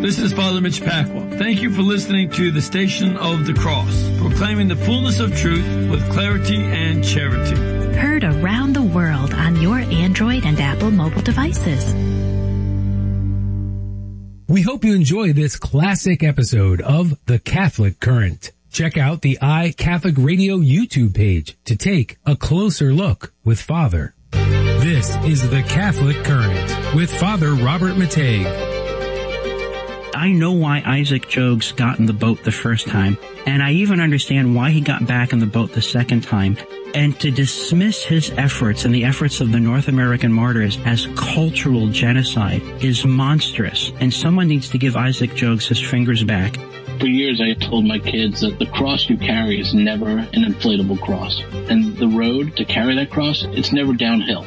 This is Father Mitch Pacwa. Thank you for listening to the Station of the Cross, proclaiming the fullness of truth with clarity and charity. Heard around the world on your Android and Apple mobile devices. We hope you enjoy this classic episode of The Catholic Current. Check out the iCatholic Radio YouTube page to take a closer look with Father. This is The Catholic Current with Father Robert Matei. I know why Isaac Jogues got in the boat the first time, and I even understand why he got back in the boat the second time. And to dismiss his efforts and the efforts of the North American martyrs as cultural genocide is monstrous, and someone needs to give Isaac Jogues his fingers back. For years I told my kids that the cross you carry is never an inflatable cross, and the road to carry that cross, it's never downhill.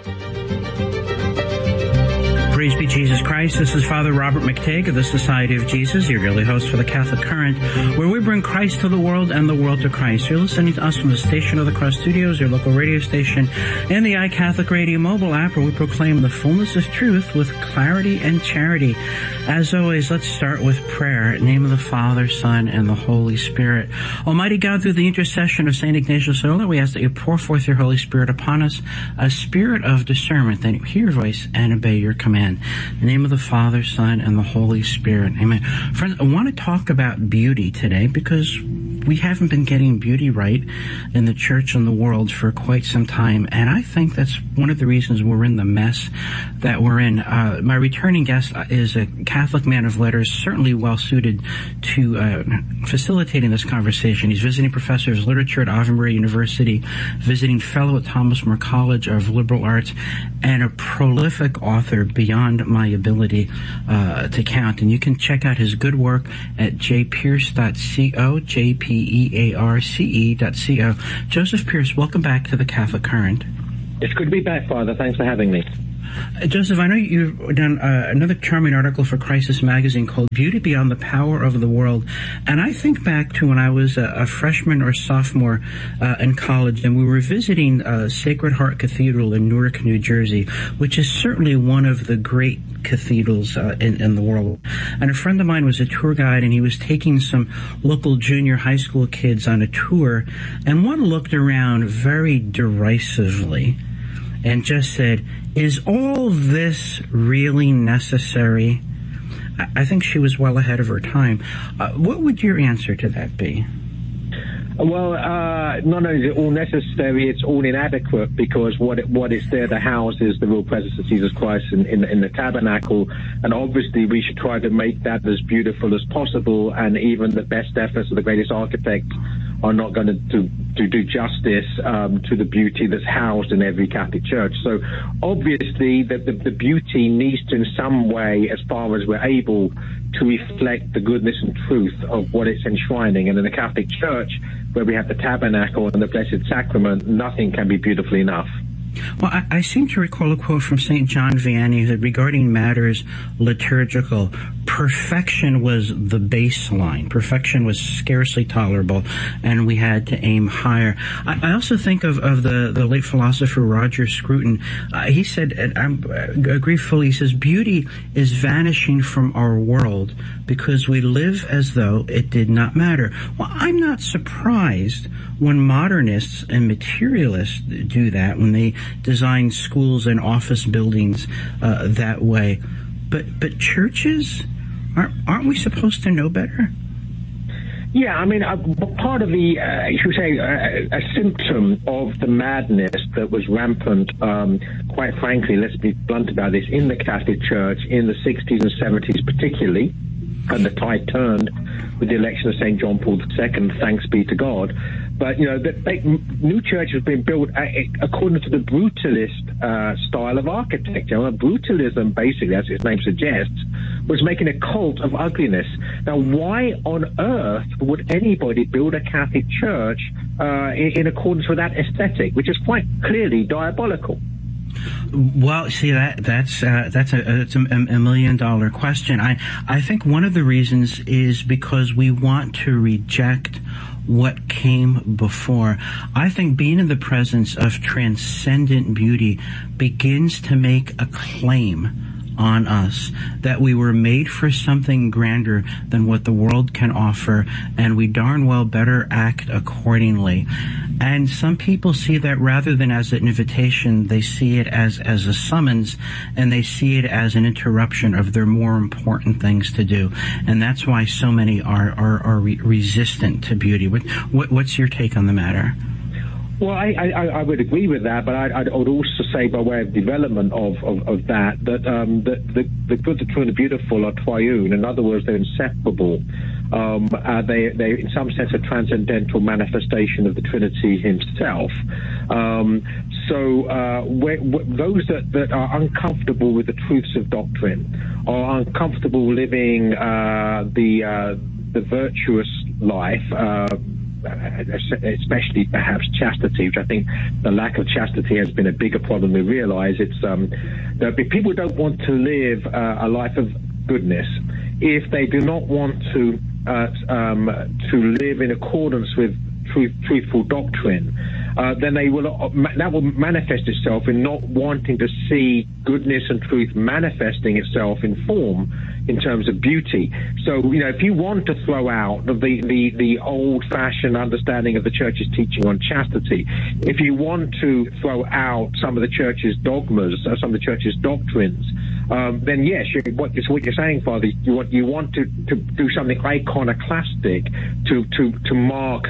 Praise be Jesus Christ. This is Father Robert McTague of the Society of Jesus, your daily host for the Catholic Current, where we bring Christ to the world and the world to Christ. You're listening to us from the Station of the Cross Studios, your local radio station, and the iCatholic Radio mobile app, where we proclaim the fullness of truth with clarity and charity. As always, let's start with prayer. In the name of the Father, Son, and the Holy Spirit. Almighty God, through the intercession of St. Ignatius Loyola, we ask that you pour forth your Holy Spirit upon us, a spirit of discernment, that you hear your voice and obey your command. In the name of the Father, Son, and the Holy Spirit. Amen. Friends, I want to talk about beauty today because we haven't been getting beauty right in the church and the world for quite some time, and I think that's one of the reasons we're in the mess that we're in. My returning guest is a Catholic man of letters, certainly well suited to facilitating this conversation. He's visiting professor of literature at Ave Maria University, visiting fellow at Thomas More College of Liberal Arts, and a prolific author beyond my ability to count. And you can check out his good work at jpearce.co, jpearce.co. Joseph Pearce, welcome back to the Catholic Current. It's good to be back, Father. Thanks for having me. Joseph, I know you've done another charming article for Crisis Magazine called Beauty Beyond the Power of the World. And I think back to when I was a freshman or sophomore in college, and we were visiting Sacred Heart Cathedral in Newark, New Jersey, which is certainly one of the great cathedrals in the world. And a friend of mine was a tour guide, and he was taking some local junior high school kids on a tour, and one looked around very derisively and just said, "Is all this really necessary?" I think she was well ahead of her time. What would your answer to that be? Well, not only is it all necessary, it's all inadequate, because what is there to house is the real presence of Jesus Christ in the tabernacle, and obviously we should try to make that as beautiful as possible, and even the best efforts of the greatest architects are not going to do justice to the beauty that's housed in every Catholic church. So obviously the beauty needs to, in some way, as far as we're able, to reflect the goodness and truth of what it's enshrining. And in the Catholic Church, where we have the tabernacle and the Blessed Sacrament, nothing can be beautifully enough. Well, I seem to recall a quote from St. John Vianney that regarding matters liturgical, perfection was the baseline. Perfection was scarcely tolerable, and we had to aim higher. I also think of the late philosopher Roger Scruton. He said, and I agree fully, he says, beauty is vanishing from our world because we live as though it did not matter. Well, I'm not surprised when modernists and materialists do that, when they design schools and office buildings that way. But churches, aren't we supposed to know better? Yeah, I mean, part of the, should we say, a symptom of the madness that was rampant, quite frankly, let's be blunt about this, in the Catholic Church in the 60s and 70s particularly, and the tide turned with the election of St. John Paul II, thanks be to God. But, you know, the new church has been built according to the brutalist style of architecture. Brutalism, basically, as its name suggests, was making a cult of ugliness. Now, why on earth would anybody build a Catholic church in accordance with that aesthetic, which is quite clearly diabolical? Well, see, that's a $1 million question. I think one of the reasons is because we want to reject what came before. I think being in the presence of transcendent beauty begins to make a claim on us, that we were made for something grander than what the world can offer, and we darn well better act accordingly. And some people see that rather than as an invitation, they see it as a summons, and they see it as an interruption of their more important things to do. And that's why so many are resistant to beauty. What's your take on the matter? Well, I would agree with that, but I would also say, by way of development of that the good, the true, and the beautiful are triune. In other words, they're inseparable. They in some sense, a transcendental manifestation of the Trinity Himself. Those that are uncomfortable with the truths of doctrine, or uncomfortable living the virtuous life, especially perhaps chastity, which I think the lack of chastity has been a bigger problem. We realize it's that people don't want to live a life of goodness if they do not want to live in accordance with truthful doctrine. Then that will manifest itself in not wanting to see goodness and truth manifesting itself in form, in terms of beauty. So, if you want to throw out the old-fashioned understanding of the church's teaching on chastity, if you want to throw out some of the church's dogmas, some of the church's doctrines, then yes, what you're saying, Father, you want to do something iconoclastic to mark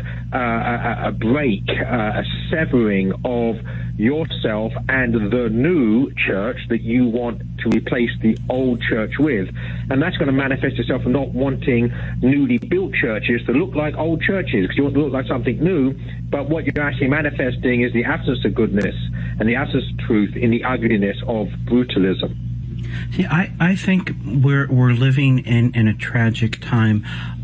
a break, a severing of yourself and the new church that you want to replace the old church with. And that's going to manifest itself in not wanting newly built churches to look like old churches, because you want to look like something new, but what you're actually manifesting is the absence of goodness and the absence of truth in the ugliness of brutalism. See, I think we're living in a tragic time.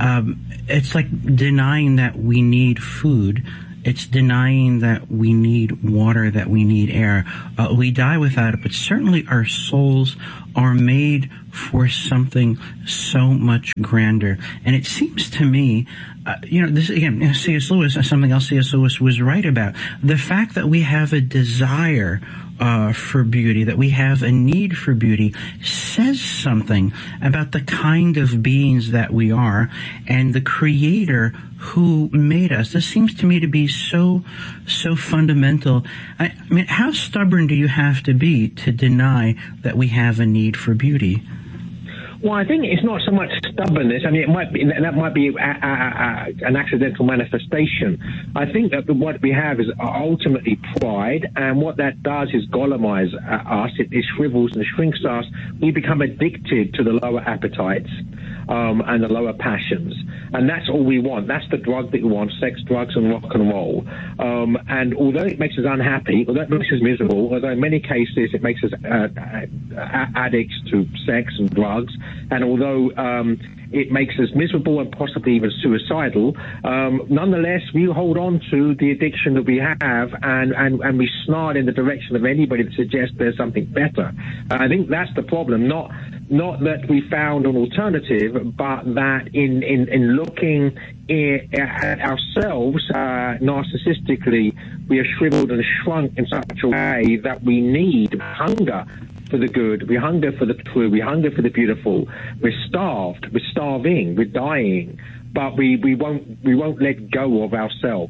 It's like denying that we need food. It's denying that we need water, that we need air. We die without it, but certainly our souls are made for something so much grander. And it seems to me, this again, C.S. Lewis, something else C.S. Lewis was right about. The fact that we have a desire for beauty, that we have a need for beauty, says something about the kind of beings that we are and the Creator who made us. This seems to me to be so fundamental. I mean, how stubborn do you have to be to deny that we have a need for beauty? Well, I think it's not so much stubbornness. I mean, that might be an accidental manifestation. I think that what we have is ultimately pride, and what that does is Gollemize us. It shrivels and shrinks us. We become addicted to the lower appetites and the lower passions, and that's all we want. That's the drug that we want: sex, drugs, and rock and roll. And although it makes us unhappy, although it makes us miserable, although in many cases it makes us addicts to sex and drugs, and although it makes us miserable and possibly even suicidal, nonetheless we hold on to the addiction that we have, and we snarl in the direction of anybody that suggests there's something better. I think that's the problem, not that we found an alternative, but that in looking at ourselves narcissistically, we are shriveled and shrunk in such a way that we need hunger for the good, we hunger for the true, we hunger for the beautiful. We're starved, we're starving, we're dying, but we won't let go of ourselves.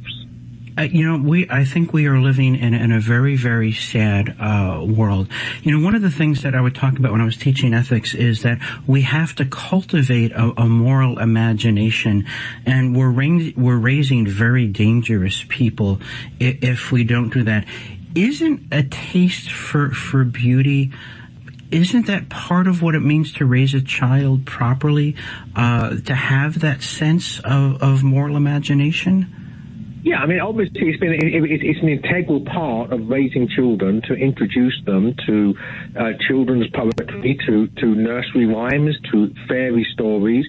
I think we are living in a very, very sad world. One of the things that I would talk about when I was teaching ethics is that we have to cultivate a moral imagination, and we're raising very dangerous people if we don't do that. Isn't a taste for beauty, isn't that part of what it means to raise a child properly, to have that sense of moral imagination? Yeah, I mean, obviously it's an integral part of raising children to introduce them to children's poetry, to nursery rhymes, to fairy stories,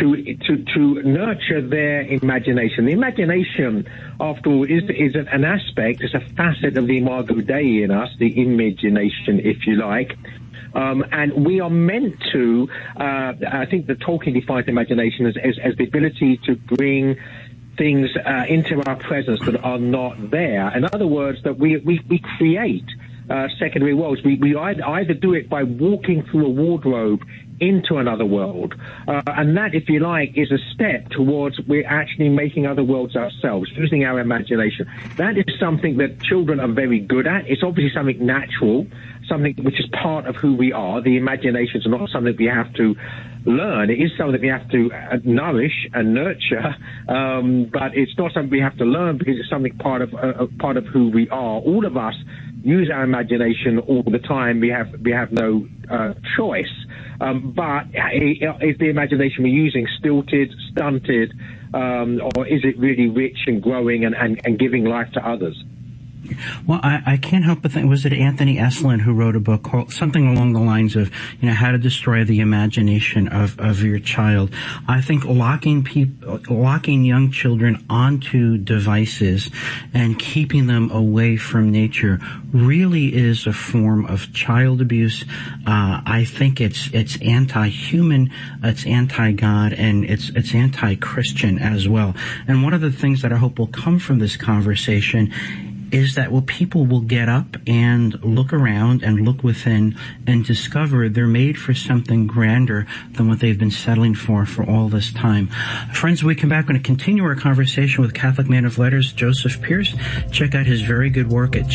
to nurture their imagination. The imagination, after all, is an aspect, it's a facet of the Imago Dei in us, the imagination, if you like. And we are meant to, I think that Tolkien defines imagination as the ability to bring things into our presence that are not there. In other words, that we create secondary worlds. We either do it by walking through a wardrobe into another world, and that, if you like, is a step towards we're actually making other worlds ourselves, using our imagination. That is something that children are very good at. It's obviously something natural, something which is part of who we are. The imagination is not something we have to learn. It is something we have to nourish and nurture, but it's not something we have to learn because it's something part of who we are. All of us use our imagination all the time. We have no choice. But is the imagination we're using stilted, stunted, or is it really rich and growing and giving life to others? Well, I can't help but think, was it Anthony Eslin who wrote a book called something along the lines of, how to destroy the imagination of your child? I think locking young children onto devices and keeping them away from nature really is a form of child abuse. I think it's anti-human, it's anti-God, and it's anti-Christian as well. And one of the things that I hope will come from this conversation is that people will get up and look around and look within and discover they're made for something grander than what they've been settling for all this time. Friends, when we come back, we're going to continue our conversation with Catholic man of letters Joseph Pearce. Check out his very good work at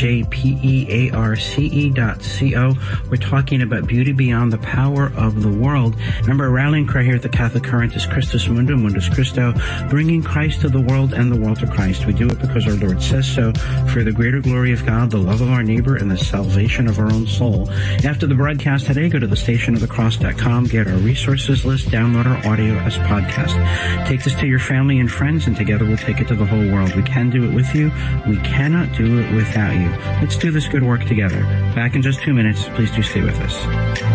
jpearce.co. We're talking about beauty beyond the power of the world. Remember, our rallying cry here at the Catholic Current is Christus Mundum, Mundus Christo, bringing Christ to the world and the world to Christ. We do it because our Lord says so, for the greater glory of God, the love of our neighbor, and the salvation of our own soul. After the broadcast today, go to thestationofthecross.com, get our resources list, download our audio as podcast. Take this to your family and friends, and together we'll take it to the whole world. We can do it with you. We cannot do it without you. Let's do this good work together. Back in just 2 minutes. Please do stay with us.